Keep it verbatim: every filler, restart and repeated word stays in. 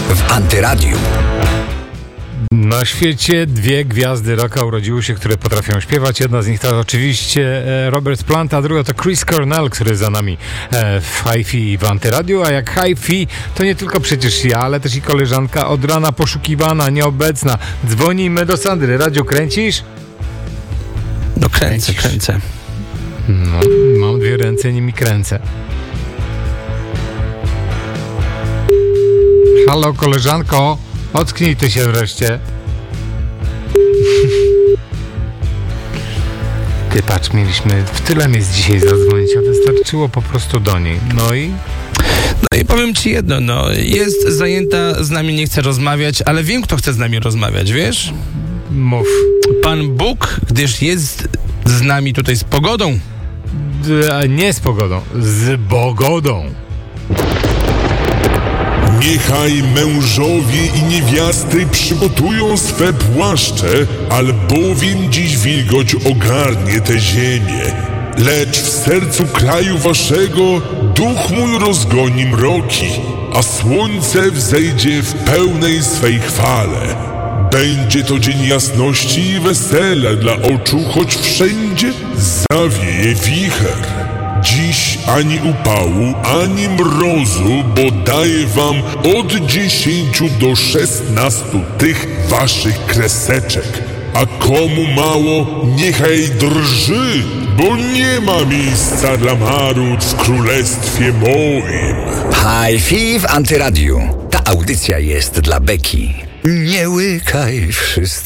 w Antyradiu. Na świecie dwie gwiazdy rocka urodziły się, które potrafią śpiewać. Jedna z nich to oczywiście Robert Plant, a druga to Chris Cornell, który za nami w Hi-Fi i w Antyradiu. A jak Hi-Fi, to nie tylko przecież ja, ale też i koleżanka od rana poszukiwana, nieobecna. Dzwonimy do Sandry. Radio, kręcisz? No kręcę, kręcę. No, mam dwie ręce, nimi kręcę. Halo, koleżanko, ocknij ty się wreszcie. Ty patrz, mieliśmy w tyle miejsc dzisiaj zadzwonić, a wystarczyło po prostu do niej. No i? No i powiem ci jedno, no, jest zajęta, z nami nie chce rozmawiać, ale wiem, kto chce z nami rozmawiać, wiesz? Mów. Pan Bóg, gdyż jest z nami tutaj z pogodą. D- nie z pogodą, z bogodą. Niechaj mężowie i niewiasty przygotują swe płaszcze, albowiem dziś wilgoć ogarnie tę ziemię. Lecz w sercu kraju waszego duch mój rozgoni mroki, a słońce wzejdzie w pełnej swej chwale. Będzie to dzień jasności i wesela dla oczu, choć wszędzie zawieje wicher. Dziś ani upału, ani mrozu, bo daję wam od dziesięciu do szesnastu tych waszych kreseczek. A komu mało, niechaj drży, bo nie ma miejsca dla marud w królestwie moim. Hi-Fi w Antyradiu. Ta audycja jest dla beki. Nie łykaj, wszyscy